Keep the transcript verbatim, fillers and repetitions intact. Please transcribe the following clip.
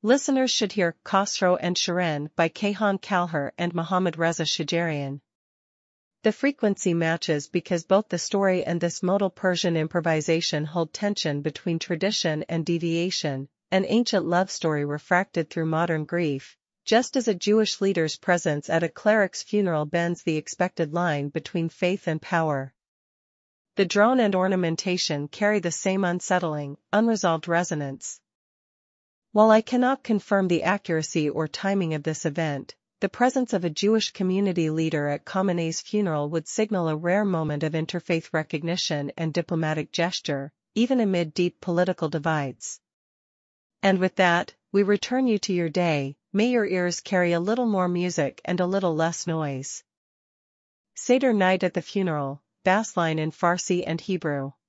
Listeners should hear Khosrow and Shirin by Kayhan Kalhar and Mohammad Reza Shajarian. The frequency matches because both the story and this modal Persian improvisation hold tension between tradition and deviation, an ancient love story refracted through modern grief, just as a Jewish leader's presence at a cleric's funeral bends the expected line between faith and power. The drone and ornamentation carry the same unsettling, unresolved resonance. While I cannot confirm the accuracy or timing of this event, the presence of a Jewish community leader at Khamenei's funeral would signal a rare moment of interfaith recognition and diplomatic gesture, even amid deep political divides. And with that, we return you to your day. May your ears carry a little more music and a little less noise. Seder night at the funeral, bassline in Farsi and Hebrew.